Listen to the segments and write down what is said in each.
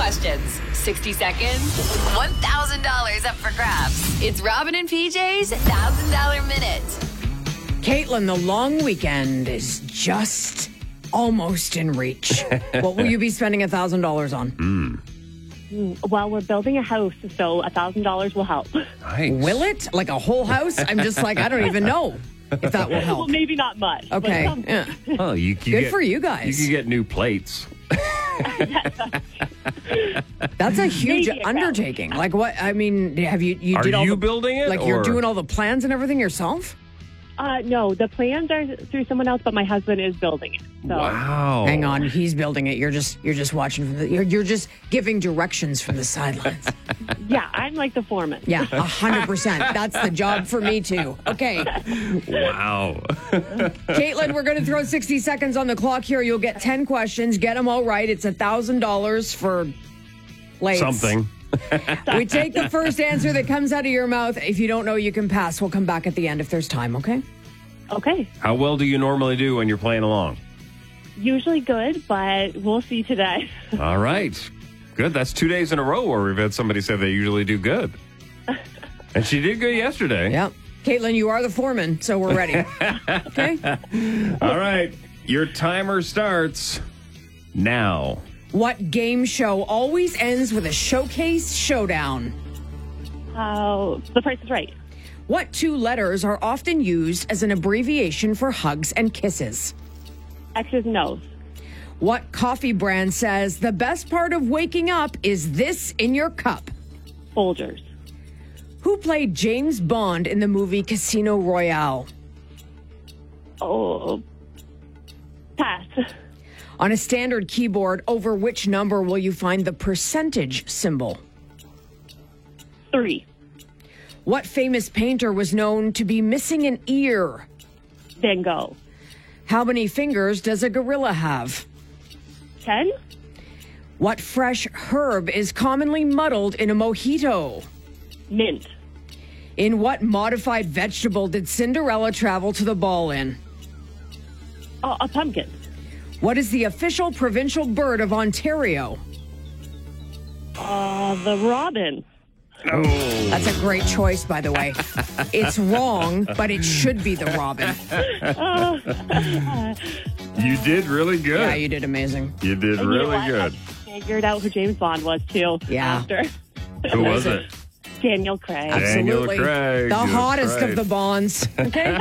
questions, 60 seconds, $1,000 up for grabs. It's Robin and PJ's $1,000 Minute. Caitlin, the long weekend is just almost in reach. What will you be spending $1,000 on? Well, we're building a house, so $1,000 will help. Nice. Will it? Like a whole house? I'm just like, I don't even know if that will help. Well, maybe not much. but Okay. something. Yeah. Oh, you can Good for you guys. You can get new plates. That's a huge Maybe a undertaking. Like what? I mean, have you Are did all you the, building it? Like you're or- doing all the plans and everything yourself? No, the plans are through someone else, but my husband is building it. So. Wow. Hang on, he's building it. You're just watching from the. You're just giving directions from the sidelines. Yeah, I'm like the foreman. Yeah, 100%. That's the job for me too. Okay, Wow. Caitlin, we're going to throw 60 seconds on the clock here. You'll get 10 questions. Get them all right. It's $1,000 for plates. Something. We take the first answer that comes out of your mouth. If you don't know, you can pass. We'll come back at the end if there's time, okay? Okay. How well do you normally do when you're playing along? Usually good, but we'll see today. All right. Good. That's 2 days in a row where we've had somebody say they usually do good. And she did good yesterday. Yep. Caitlin, you are the foreman, so we're ready. Okay? All right. Your timer starts now. What game show always ends with a showcase showdown? The Price is Right. What two letters are often used as an abbreviation for hugs and kisses? X's and O's. What coffee brand says the best part of waking up is this in your cup? Folgers. Who played James Bond in the movie Casino Royale? Oh, pass. On a standard keyboard, over which number will you find the percentage symbol? 3. What famous painter was known to be missing an ear? Van Gogh. How many fingers does a gorilla have? 10. What fresh herb is commonly muddled in a mojito? Mint. In what modified vegetable did Cinderella travel to the ball in? Oh, a pumpkin. What is the official provincial bird of Ontario? The robin. Oh. That's a great choice, by the way. It's wrong, but it should be the robin. You did really good. Yeah, you did amazing. You did And you know really what? good. I figured out who James Bond was, too. Yeah. After. Who was it? Daniel Craig. Daniel Absolutely. Craig. The That's hottest right. of the Bonds. Okay?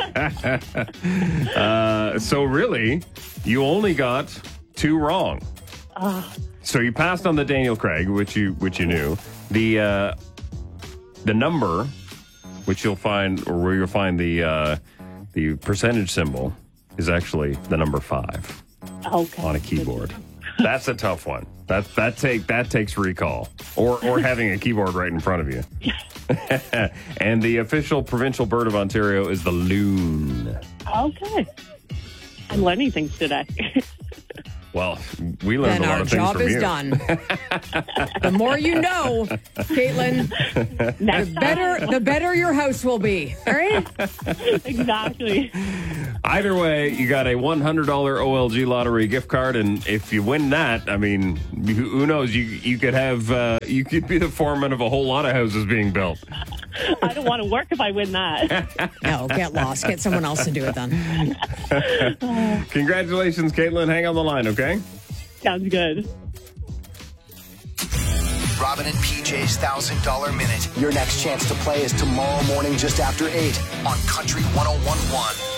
So really, you only got 2 wrong. So you passed on the Daniel Craig, which you knew. The number, which you'll find, or where you'll find the percentage symbol, is actually the number 5 Okay. on a keyboard. That's a tough one. That takes recall, or having a keyboard right in front of you. And the official provincial bird of Ontario is the loon. Okay. I'm learning things today. Well, we learned Then a lot our of things job from is you. done. The more you know, Caitlin, the better your house will be. All right? Exactly. Either way, you got a $100 OLG lottery gift card, and if you win that, I mean, who knows? You could have you could be the foreman of a whole lot of houses being built. I don't want to work if I win that. No, get lost. Get someone else to do it then. Congratulations, Caitlin. Hang on the line, okay? Sounds good. Robin and PJ's $1,000 Minute. Your next chance to play is tomorrow morning just after 8 on Country 101.1.